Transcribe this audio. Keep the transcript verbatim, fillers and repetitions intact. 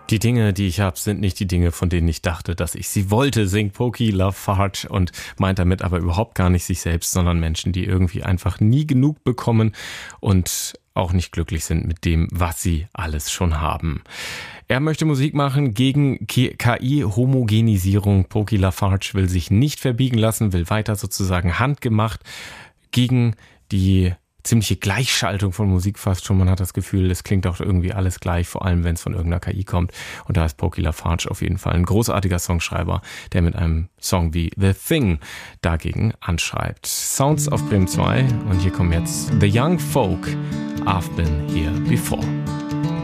Die Dinge, die ich habe, sind nicht die Dinge, von denen ich dachte, dass ich sie wollte, singt Pokey Lafarge und meint damit aber überhaupt gar nicht sich selbst, sondern Menschen, die irgendwie einfach nie genug bekommen und auch nicht glücklich sind mit dem, was sie alles schon haben. Er möchte Musik machen gegen K I-Homogenisierung. Pokey Lafarge will sich nicht verbiegen lassen, will weiter sozusagen handgemacht gegen die ziemliche Gleichschaltung von Musik fast schon. Man hat das Gefühl, es klingt auch irgendwie alles gleich, vor allem wenn es von irgendeiner K I kommt. Und da ist Pokey Lafarge auf jeden Fall ein großartiger Songschreiber, der mit einem Song wie The Thing dagegen anschreibt. Sounds of Bremen zwei und hier kommen jetzt The Young Folk, I've Been Here Before.